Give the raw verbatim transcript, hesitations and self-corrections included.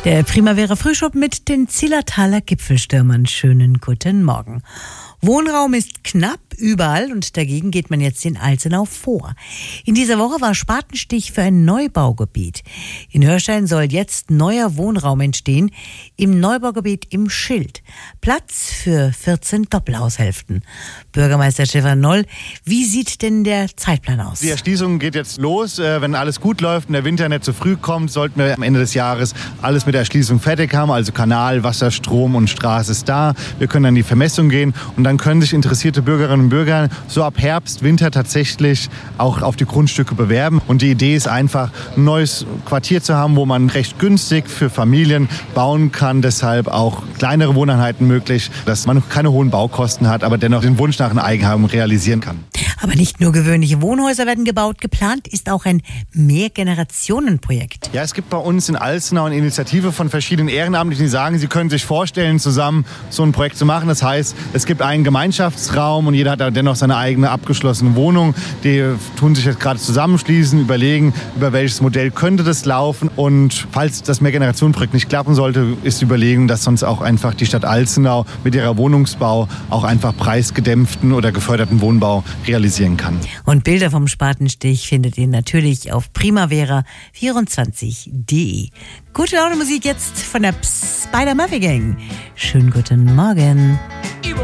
Der Primavera Frühshop mit den Zillertaler Gipfelstürmern. Schönen guten Morgen. Wohnraum ist knapp überall und dagegen geht man jetzt in Alzenau vor. In dieser Woche war Spatenstich für ein Neubaugebiet. In Hörstein soll jetzt neuer Wohnraum entstehen im Neubaugebiet im Schild. Platz für vierzehn Doppelhaushälften. Bürgermeister Stefan Noll, wie sieht denn der Zeitplan aus? Die Erschließung geht jetzt los. Wenn alles gut läuft und der Winter nicht zu früh kommt, sollten wir am Ende des Jahres alles mit der Erschließung fertig haben. Also Kanal, Wasser, Strom und Straße ist da. Wir können dann in die Vermessung gehen und dann können sich interessierte Bürgerinnen und Bürger so ab Herbst, Winter tatsächlich auch auf die Grundstücke bewerben. Und die Idee ist einfach, ein neues Quartier zu haben, wo man recht günstig für Familien bauen kann. Deshalb auch kleinere Wohneinheiten möglich, dass man keine hohen Baukosten hat, aber dennoch den Wunsch nach einem Eigenheim realisieren kann. Aber nicht nur gewöhnliche Wohnhäuser werden gebaut, geplant ist auch ein Mehrgenerationenprojekt. Ja, es gibt bei uns in Alzenau eine Initiative von verschiedenen Ehrenamtlichen, die sagen, sie können sich vorstellen, zusammen so ein Projekt zu machen. Das heißt, es gibt einen Gemeinschaftsraum und jeder hat da dennoch seine eigene abgeschlossene Wohnung. Die tun sich jetzt gerade zusammenschließen, überlegen, über welches Modell könnte das laufen. Und falls das Mehrgenerationenprojekt nicht klappen sollte, ist die Überlegung, dass sonst auch einfach die Stadt Alzenau mit ihrer Wohnungsbau auch einfach preisgedämpften oder geförderten Wohnbau realisieren kann. Und Bilder vom Spatenstich findet ihr natürlich auf primavera vierundzwanzig punkt de. Gute Laune Musik jetzt von der Spider-Murphy Gang. Schönen guten Morgen.